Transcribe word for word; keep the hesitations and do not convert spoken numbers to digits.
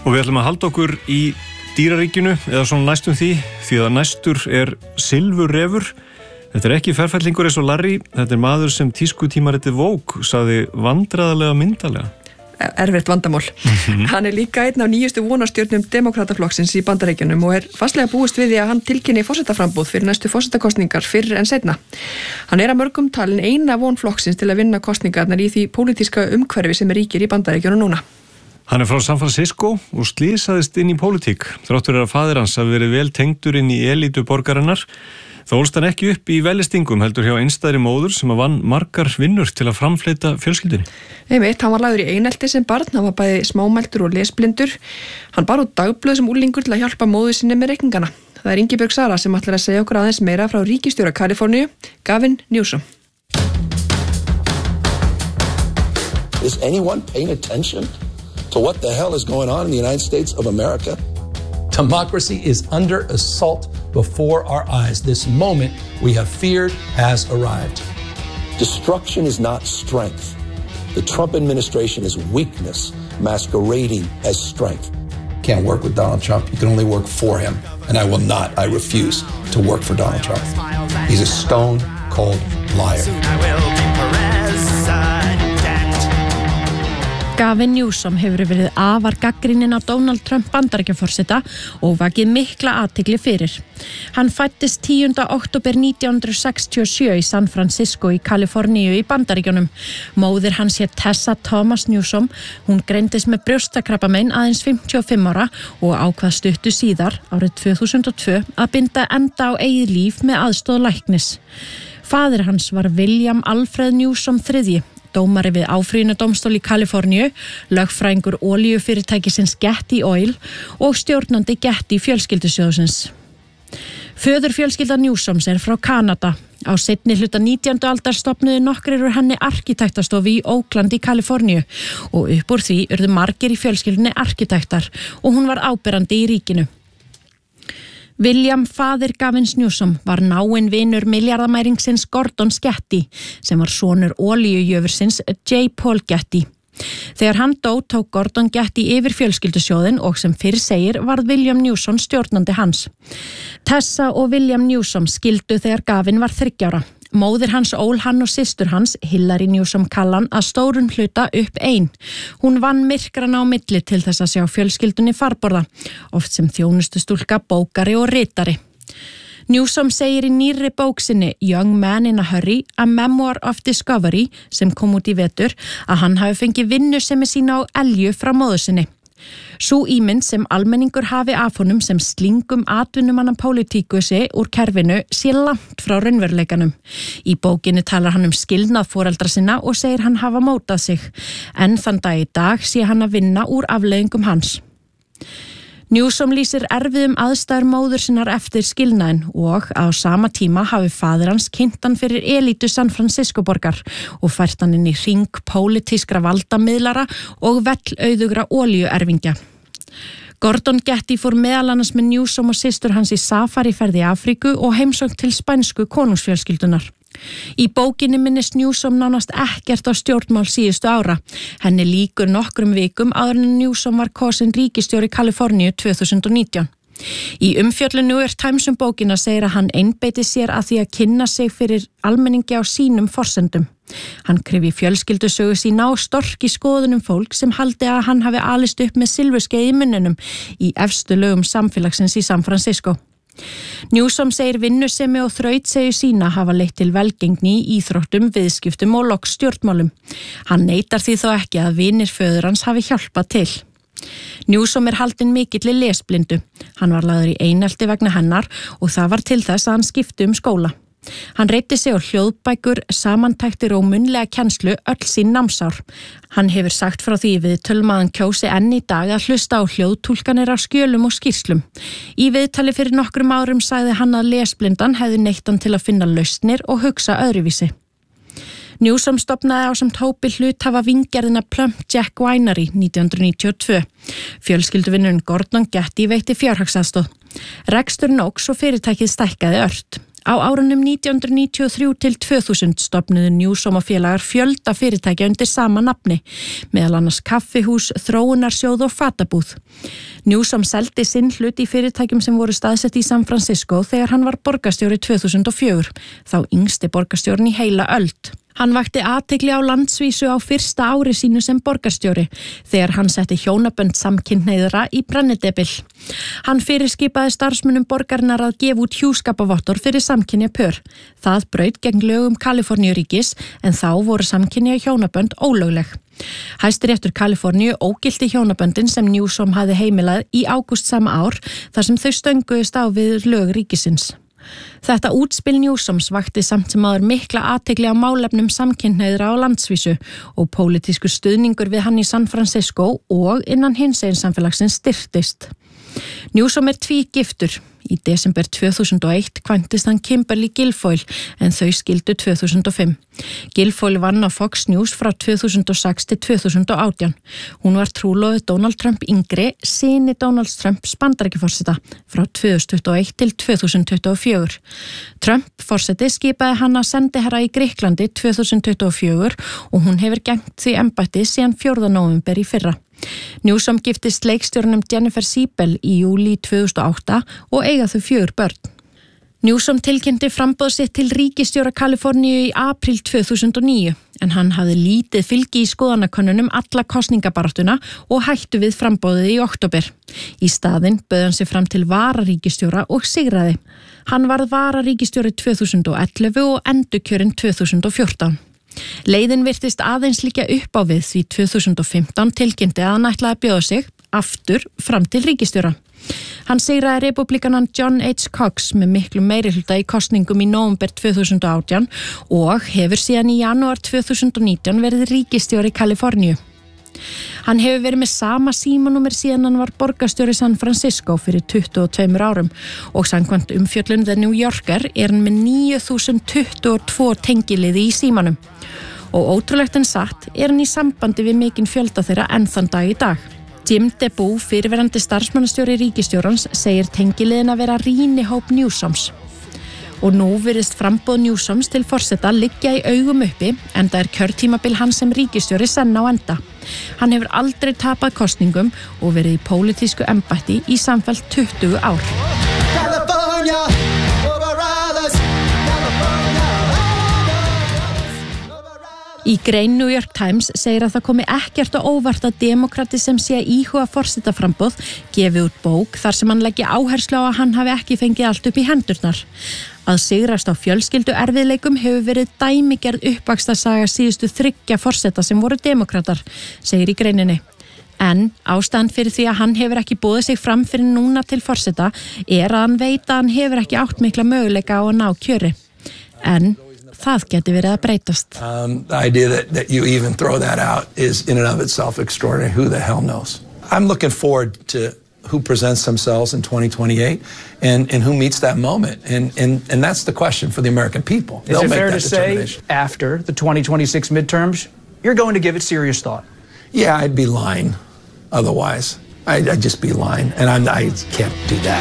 Og við ætlum að halda okkur í dýraríkinu eða svona næstum því, því að næstur er silfurrefur. Þetta er ekki ferfællingur eins og Larry, þetta er maður sem tískutímaritið Vogue sagði vandræðalega myndalega. Erfitt vandamál. Mm-hmm. Hann er líka einn af nýjustu vonarstjörnum demokrataflokksins í Bandaríkjunum og er fastlega búist við því að hann tilkynni forsetaframboð fyrir næstu forsetakostningar fyrr en seinna. Hann er að mörgum talin eina von flokksins til að vinna kostningarnar í því pólitíska umhverfi sem ríkir í Bandaríkjunum núna. Hann er frá San Francisco og slísaðist inn í pólitík. Þráttur er að faðir hans hafi verið vel tengdur inn í elítu borgarinnar. Það ólst hann ekki upp í velistingum heldur hjá einstæðri móður sem að vann margar vinnur til að framfleyta fjölskyldunni. Einmitt, hann var lagður í einelti sem barn, hann var bæði smámæltur og lesblindur. Hann bar út dagblöð sem úlingur til að hjálpa móður sinni með reikningana. Það er Ingibjörg Sara sem ætlar að segja okkur aðeins meira frá ríkisstjóra Kaliforníu, Gavin Newsom. Is anyone paying attention to what the hell is going on in the United States of America? Democracy is under assault before our eyes. This moment we have feared has arrived. Destruction is not strength. The Trump administration is weakness masquerading as strength. Can't work with Donald Trump. You can only work for him. And I will not. I refuse to work for Donald Trump. He's a stone cold liar. Gavin Newsom hefur verið afar gagnrýninn á Donald Trump Bandaríkjaforseta og vakið mikla athygli fyrir. Hann fæddist tíunda október nítján hundruð sextíu og sjö í San Francisco í Kaliforníu í Bandaríkjunum. Móðir hans hét Tessa Thomas Newsom. Hún greindist með brjóstakrabbamein aðeins fimmtíu og fimm ára og ákvað stuttu síðar, árið tvö þúsund og tvö, að binda enda á eigið líf með aðstoð læknis. Faðir hans var William Alfred Newsom þriðji. Dómari við áfrýjunardómstól í Kaliforníu, lögfræðingur olíufyrirtækisins Getty Oil og stjórnandi Getty fjölskyldusjóðsins. Föður fjölskylda Newsoms er frá Kanada. Á seinni hluta nítjándu aldar stofnuðu nokkrir úr henni arkitektastofu í Oakland í Kaliforníu og upp úr því urðu margir í fjölskyldunni arkitektar og hún var áberandi í ríkinu. William, faðir Gavins Newsom, var náinn vinur milljarðamæringsins Gordon Getty, sem var sonur olíujöfursins J. Paul Getty. Þegar hann dó tók Gordon Getty yfir fjölskyldusjóðinn og sem fyrr segir varð William Newsom stjórnandi hans. Tessa og William Newsom skildu þegar Gavin var þriggja ára. Móðir hans ól hann og systur hans, Hillary Newsom Callan, að stórun hluta upp ein. Hún vann myrkrana á milli til þess að sjá fjölskyldunni farborða, oft sem þjónustustúlka, bókari og ritari. Newsom segir í nýrri bók sinni Young Man in a Hurry, a Memoir of Discovery, sem kom út í vetur, að hann hafi fengið vinnusemi sína á elju frá móður sinni. Sú ímynd sem almenningur hafi af honum sem slingum atvinnumanna pólitíkusi úr kerfinu sé langt frá raunveruleikanum. Í bókinni talar hann um skilnað foreldra sinna og segir hann hafa mótað sig, en þann dag í dag sé hann að vinna úr afleiðingum hans. Newsom lýsir erfiðum aðstæður móður sinnar eftir skilnaðin og á sama tíma hafi faðir hans kynnt hann fyrir elítu San Francisco borgar og fært hann inn í hring pólitískra valdamiðlara og vellauðugra olíuerfingja. Gordon Getty fór meðal annars með Newsom og systur hans í safariferð í Afríku og heimsókn til spænsku konungsfjölskyldunar. Í bókinni minnist Newsom nánast ekkert á stjórnmál síðustu ára. Henni lýkur nokkrum vikum áður en Newsom var kosinn ríkisstjóri Kaliforníu tvö þúsund og nítján. Í umfjöllun New York Times um bókina segir að hann einbeiti sér að því að kynna sig fyrir almenningi á sínum forsendum. Hann kryfi fjölskyldusögu sína og storki skoðunum fólk sem haldi að hann hafi alist upp með silfurskeið í munninum í efstu lögum samfélagsins í San Francisco. Newsom segir vinnusemi og þrautsegu sína hafa leitt til velgengni í íþróttum, viðskiptum og loks stjórnmálum. Hann neitar því þó ekki að vinir föður hans hafi hjálpað til. Newsom er haldinn mikilli lesblindu. Hann var lagður í einelti vegna hennar og það var til þess að hann skipti um skóla. Hann reiddi sig á hljóðbækur, samantæktir og munnlega kennslu öll sín námsár. Hann hefur sagt frá því við tölum að hann kjósi enn í dag að hlusta á hljóðtúlkanir af skjölum og skýrslum. Í viðtali fyrir nokkrum árum sagði hann að lesblindan hefði neytt hann til að finna lausnir og hugsa öðruvísi. Newsom stofnaði ásamt hópi hluthafa víngerðina Plum Jack Winery nítján hundruð níutíu og tvö. Fjölskylduvinnurinn Gordon Getty veitti fjárhagsaðstoð. Reksturinn óx og fyrirtækið stækkaði ört. Á árunum nítján hundruð níutíu og þrjú til tvö þúsund stofnuðu Newsom og félagar fjölda fyrirtækja undir sama nafni, meðal annars kaffihús, þróunarsjóð og fatabúð. Newsom seldi sinn hlut í fyrirtækjum sem voru staðsett í San Francisco þegar hann var borgarstjóri tvö þúsund og fjögur, þá yngsti borgarstjórinn í heila öld. Hann vakti athygli á landsvísu á fyrsta ári sínu sem borgarstjóri þegar hann setti hjónabönd samkynhneigðra í brennidebil. Hann fyrirskipaði starfsmönnum borgarinnar að gefa út hjúskapavottor fyrir samkynja pör. Það braut gegn lögum Kaliforníuríkis en þá voru samkynja hjónabönd ólögleg. Hæstiréttur Kaliforníu ógilti hjónaböndin sem Newsom hafði heimilað í ágúst sama ár þar sem þau stönguðust á við lög ríkisins. Þetta útspil Newsoms vakti samt sem áður mikla athygli á málefnum samkynhneigðra á landsvísu og pólitískur stuðningur við hann í San Francisco og innan hinsegin samfélagsins styrktist. Newsom er tvígiftur. Í desember tvö þúsund og eitt kvæntist hann Kimberly Guilfoyle en þau skildu tvö þúsund og fimm. Guilfoyle vann á Fox News frá tvö þúsund og sex til tvö þúsund og átján. Hún var trúlofuð Donald Trump yngri, syni Donald Trumps Bandaríkjaforseta frá tvö þúsund tuttugu og eitt til tvö þúsund tuttugu og fjögur. Trump forseti skipaði hann að sendiherra í Grikklandi tvö þúsund tuttugu og fjögur og hún hefur gegnt því embætti síðan fjórða nóvember í fyrra. Newsom giftist leikstjórnum Jennifer Siebel í júlí tvö þúsund og átta og eiga þau fjögur börn. Newsom tilkynnti framboð sitt til ríkisstjóra Kaliforníu í apríl tvö þúsund og níu en hann hafði lítið fylgi í skoðanakönnunum alla kosningabaráttuna og hættu við framboðið í október. Í staðinn bauð hann sig fram til vararíkisstjóra og sigraði. Hann varð vararíkisstjóri tvö þúsund og ellefu og endurkjörinn tvö þúsund og fjórtán. Leiðin virtist aðeins líka upp á við því tvö þúsund og fimmtán tilkynnti að hann ætlaði að bjóða sig aftur fram til ríkisstjóra. Hann sigraði republikanan John H. Cox með miklu meirihluta í kosningum í nóvember tvö þúsund og átján og hefur síðan í janúar tvö þúsund og nítján verið ríkisstjóri Kaliforníu. Hann hefur verið með sama símanúmer síðan hann var borgarstjóri San Francisco fyrir tuttugu og tveimur árum og samkvæmt umfjöllun The New Yorker er hann með níu þúsund tuttugu og tvö tengiliði í símanum. Og ótrúlegt en satt er hann í sambandi við mikinn fjölda þeirra enn þann dag í dag. Jim DeBoo, fyrirverandi starfsmannastjóri ríkisstjórans, segir tengiliðin að vera rýnihóp Newsoms. Og nú virðist framboð Newsoms til forseta liggja í augum uppi en það er kjörtímabil hans sem ríkisstjóri senn á enda. Hann hefur aldrei tapað kosningum og verið í pólitísku embætti í samfellt tuttugu ár. California, Í grein New York Times segir að það komi ekkert á óvart að demokrati sem sé að íhuga forsetaframboð gefi út bók þar sem hann leggi áherslu á að hann hafi ekki fengið allt upp í hendurnar. Að sigrast á fjölskyldu erfiðleikum hefur verið dæmigerð uppvaxtarsaga síðustu þriggja forseta sem voru demokratar, segir í greininni. En ástæðan fyrir því að hann hefur ekki boðið sig fram fyrir núna til forseta er að hann veit að hann hefur ekki átt mikla möguleika á að ná kjöri. En það geti verið að breytast. Um, the idea that, that you even throw that out is in and of itself extraordinary. Who the hell knows? I'm looking forward to who presents themselves in twenty twenty-eight and, and who meets that moment. And, and, and that's the question for the American people. Is it fair to say after the twenty twenty-six midterms, you're going to give it serious thought? Yeah, I'd be lying otherwise. I'd, I'd just be lying. And I'm, I can't do that.